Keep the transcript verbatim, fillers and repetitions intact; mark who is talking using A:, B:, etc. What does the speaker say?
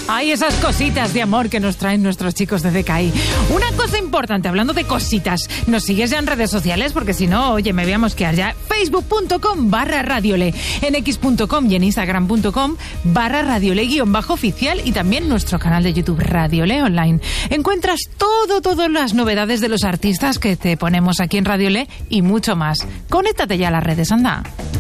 A: Ay, esas cositas de amor que nos traen nuestros chicos de D K I. Una cosa importante, hablando de cositas, ¿nos sigues ya en redes sociales? Porque si no, oye, me voy a mosquear ya. Facebook.com barra Radiole, en X punto com y en Instagram.com barra Radiole guión bajo oficial y también nuestro canal de YouTube Radiole Online. Encuentras todo, todas las novedades de los artistas que te ponemos aquí en Radiole y mucho más. Conéctate ya a las redes, anda.